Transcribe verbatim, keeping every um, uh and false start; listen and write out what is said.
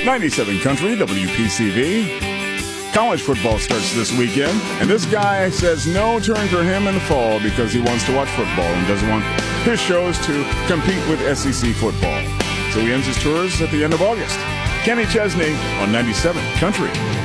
ninety-seven Country, W P C V. College football starts this weekend, and this guy says no turn for him in the fall because he wants to watch football and doesn't want his shows to compete with S E C football. So he ends his tours at the end of August. Kenny Chesney on ninety-seven Country.